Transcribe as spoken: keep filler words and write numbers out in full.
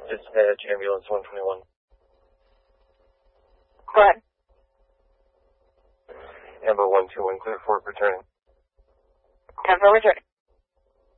Dispatch, ambulance one twenty-one. Go ahead. Amber one two one, clear for returning. ten for returning.